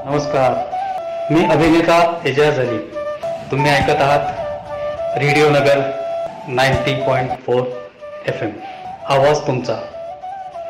नमस्कार, मी अभिनेता एजाज अली. तुम्ही ऐकत आहात रेडिओ नगर 90.4 FM. आवाज तुमचा.